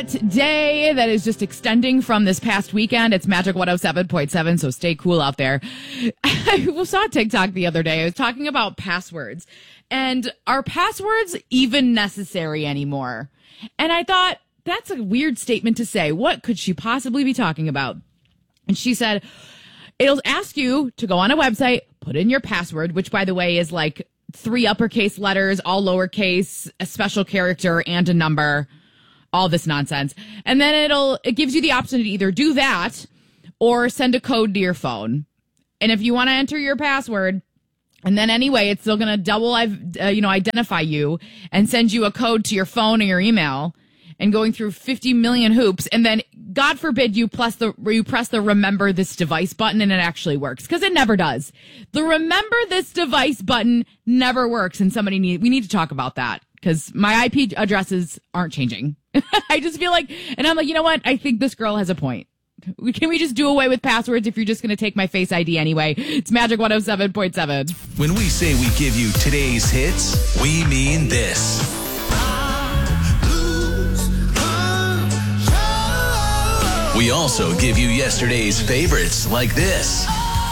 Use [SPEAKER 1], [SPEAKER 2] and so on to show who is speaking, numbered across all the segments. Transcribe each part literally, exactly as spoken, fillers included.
[SPEAKER 1] Day that is just extending from this past weekend. It's Magic one oh seven point seven, so stay cool out there. I saw TikTok the other day. I was talking about passwords. And are passwords even necessary anymore? And I thought, that's a weird statement to say. What could she possibly be talking about? And she said, it'll ask you to go on a website, put in your password, which, by the way, is like three uppercase letters, all lowercase, a special character, and a number. All this nonsense. And then it'll, it gives you the option to either do that or send a code to your phone. And if you want to enter your password, and then anyway, it's still going to double, uh, you know, identify you and send you a code to your phone or your email, and going through fifty million hoops. And then God forbid you press the, you press the remember this device button and it actually works, because it never does. The remember this device button never works. And somebody need, we need to talk about that, because my I P addresses aren't changing. I just feel like, and I'm like, you know what? I think this girl has a point. Can we just do away with passwords if you're just going to take my Face I D anyway? It's Magic one oh seven point seven.
[SPEAKER 2] When we say we give you today's hits, we mean this. We also give you yesterday's favorites, like this.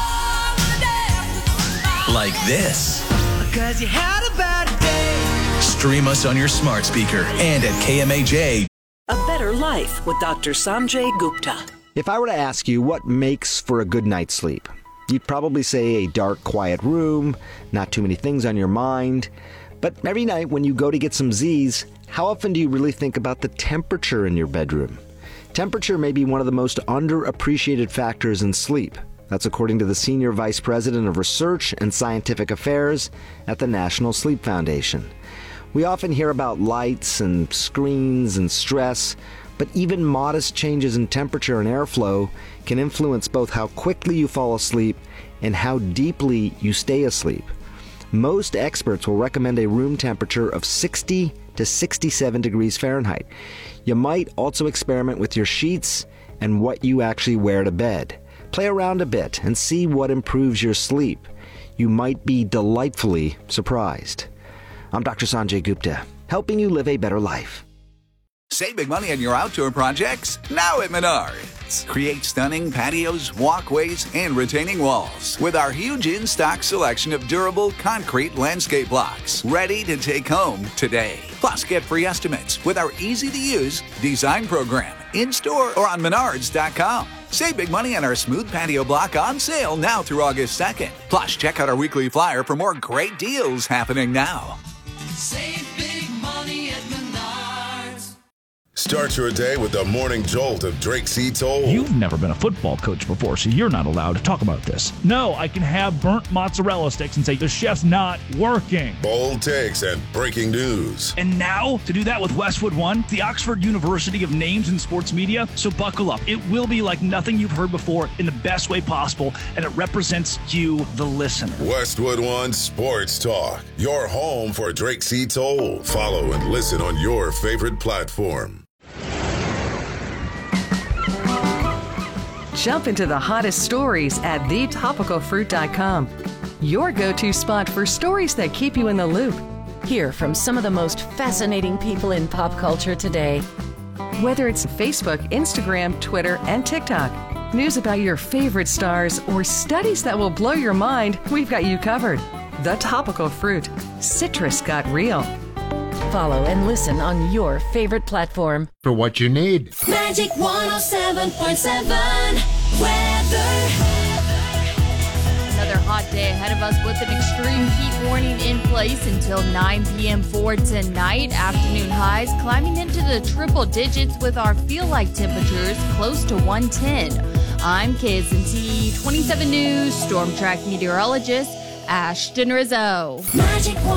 [SPEAKER 2] Like this. Because you had a bad day. Stream us on your smart speaker and at K M A J.
[SPEAKER 3] A Better Life with Doctor Sanjay Gupta.
[SPEAKER 4] If I were to ask you what makes for a good night's sleep, you'd probably say a dark, quiet room, not too many things on your mind. But every night when you go to get some Z's, how often do you really think about the temperature in your bedroom? Temperature may be one of the most underappreciated factors in sleep. That's according to the Senior Vice President of Research and Scientific Affairs at the National Sleep Foundation. We often hear about lights and screens and stress, but even modest changes in temperature and airflow can influence both how quickly you fall asleep and how deeply you stay asleep. Most experts will recommend a room temperature of sixty to sixty-seven degrees Fahrenheit. You might also experiment with your sheets and what you actually wear to bed. Play around a bit and see what improves your sleep. You might be delightfully surprised. I'm Doctor Sanjay Gupta, helping you live a better life.
[SPEAKER 5] Save big money on your outdoor projects now at Menards. Create stunning patios, walkways, and retaining walls with our huge in-stock selection of durable concrete landscape blocks ready to take home today. Plus, get free estimates with our easy-to-use design program in-store or on menards dot com. Save big money on our smooth patio block on sale now through August second. Plus, check out our weekly flyer for more great deals happening now.
[SPEAKER 6] Save big money at Menards.
[SPEAKER 7] Start your day with the morning jolt of Drake C. Toll.
[SPEAKER 8] You've never been a football coach before, so you're not allowed to talk about this. No, I can have burnt mozzarella sticks and say the chef's not working.
[SPEAKER 7] Bold takes and breaking news.
[SPEAKER 8] And now, to do that with Westwood One, the Oxford University of Names in Sports Media. So buckle up. It will be like nothing you've heard before in the best way possible, and it represents you, the listener.
[SPEAKER 7] Westwood One Sports Talk, your home for Drake C. Toll. Follow and listen on your favorite platform.
[SPEAKER 9] Jump into the hottest stories at the topical fruit dot com. Your go-to spot for stories that keep you in the loop.
[SPEAKER 10] Hear from some of the most fascinating people in pop culture today.
[SPEAKER 9] Whether it's Facebook, Instagram, Twitter, and TikTok, news about your favorite stars, or studies that will blow your mind, we've got you covered. The Topical Fruit. Citrus got real.
[SPEAKER 10] Follow and listen on your favorite platform.
[SPEAKER 11] For what you need.
[SPEAKER 6] Magic one oh seven point seven weather.
[SPEAKER 12] Another hot day ahead of us with an extreme heat warning in place until nine p.m. for tonight. Afternoon highs climbing into the triple digits with our feel-like temperatures close to one ten. I'm K S N T twenty-seven News Storm Track meteorologist Ashton Rizzo.
[SPEAKER 6] Magic one